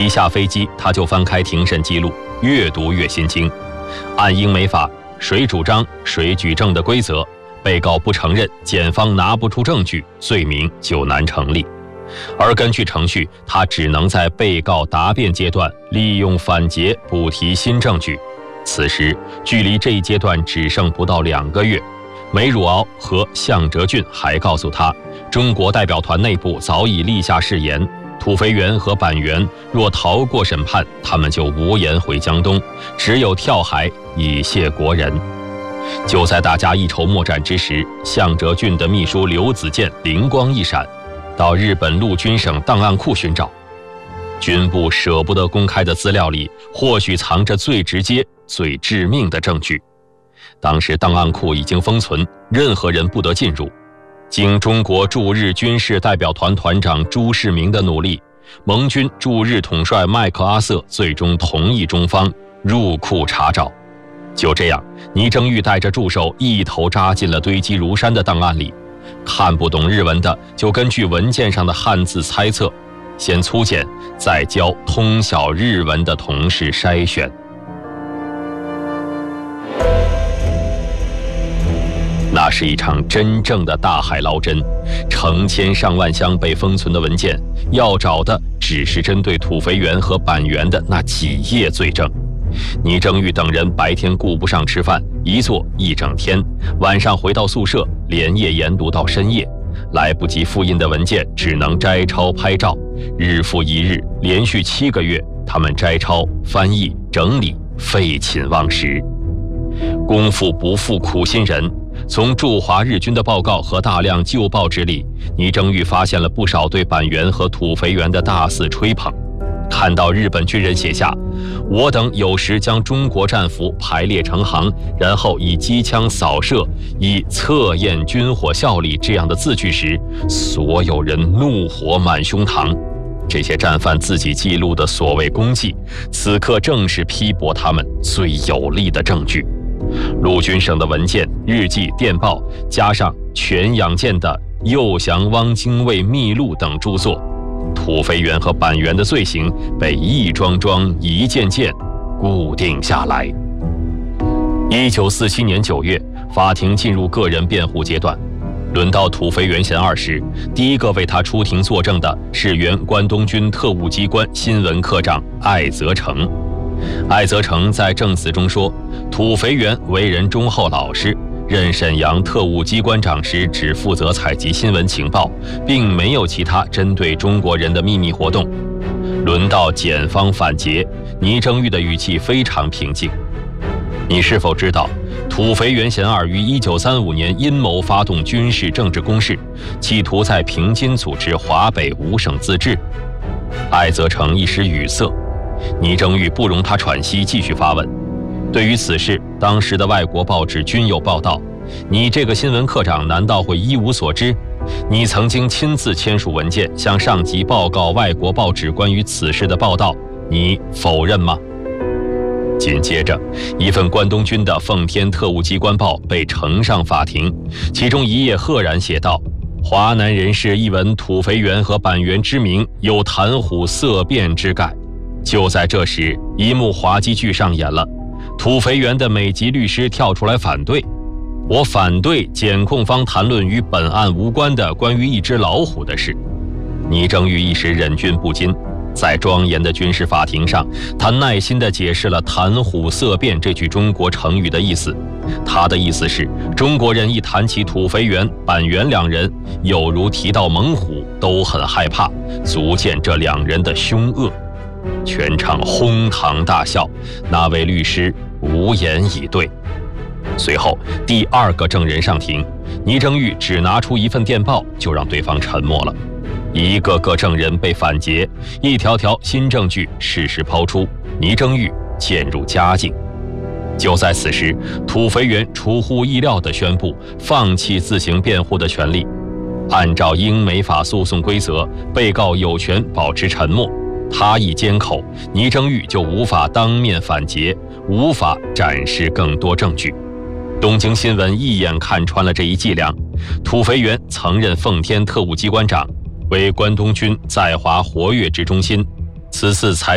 下飞机，他就翻开庭审记录，越读越心惊。按英美法，谁主张谁举证的规则，被告不承认，检方拿不出证据，罪名就难成立。而根据程序，他只能在被告答辩阶段利用反诘补提新证据。此时距离这一阶段只剩不到2个月。梅汝敖和项哲俊还告诉他，中国代表团内部早已立下誓言，土肥原和板垣若逃过审判，他们就无颜回江东，只有跳海以谢国人。就在大家一筹莫展之时，项哲俊的秘书刘子健灵光一闪，到日本陆军省档案库寻找。军部舍不得公开的资料里，或许藏着最直接、最致命的证据。当时档案库已经封存，任何人不得进入。经中国驻日军事代表团团长朱世民的努力，盟军驻日统帅麦克阿瑟最终同意中方入库查找。就这样，倪正玉带着助手一头扎进了堆积如山的档案里。看不懂日文的就根据文件上的汉字猜测，先粗简，再教通晓日文的同事筛选。那是一场真正的大海捞针，成千上万箱被封存的文件，要找的只是针对土肥原和板垣的那几页罪证。倪正玉等人白天顾不上吃饭，一坐一整天，晚上回到宿舍，连夜研读到深夜。来不及复印的文件只能摘抄拍照，日复一日，连续7个月，他们摘抄、翻译、整理，废寝忘食。功夫不负苦心人，从驻华日军的报告和大量旧报纸里，倪正玉发现了不少对板垣和土肥原的大肆吹捧。看到日本军人写下“我等有时将中国战俘排列成行，然后以机枪扫射，以测验军火效力”这样的字句时，所有人怒火满胸膛。这些战犯自己记录的所谓功绩，此刻正是批驳他们最有力的证据。陆军省的文件、日记、电报，加上全养健的《诱降汪精卫秘录》等著作，土肥原和板垣的罪行被一桩桩、一件件固定下来。1947年9月，法庭进入个人辩护阶段。轮到土肥原贤二时，第一个为他出庭作证的是原关东军特务机关新闻科长艾泽成。艾泽成在证词中说，土肥原为人忠厚老实，任沈阳特务机关长时只负责采集新闻情报，并没有其他针对中国人的秘密活动。轮到检方反诘，倪正玉的语气非常平静。你是否知道，土肥原贤二于1935年阴谋发动军事政治攻势，企图在平津组织华北5省自治？艾泽成一时语塞，倪正玉不容他喘息，继续发问。对于此事，当时的外国报纸均有报道，你这个新闻科长难道会一无所知？你曾经亲自签署文件，向上级报告外国报纸关于此事的报道，你否认吗？紧接着，一份关东军的奉天特务机关报被呈上法庭，其中一页赫然写道：华南人士一闻土肥原和板垣之名，有谈虎色变之概。就在这时，一幕滑稽剧上演了。土肥原的美籍律师跳出来反对，我反对检控方谈论与本案无关的关于一只老虎的事。倪正玉一时忍俊不禁，在庄严的军事法庭上，他耐心地解释了谈虎色变这句中国成语的意思。他的意思是，中国人一谈起土肥原、板垣两人，有如提到猛虎，都很害怕，足见这两人的凶恶。全场哄堂大笑，那位律师无言以对。随后，第二个证人上庭，倪正玉只拿出一份电报，就让对方沉默了。一个个证人被反诘，一条条新证据适时抛出，倪正玉渐入佳境。就在此时，土肥原出乎意料地宣布放弃自行辩护的权利。按照英美法诉讼规则，被告有权保持沉默，他一缄口，倪正玉就无法当面反诘，无法展示更多证据。东京新闻一眼看穿了这一伎俩。土肥原曾任奉天特务机关长，为关东军在华活跃之中心，此次采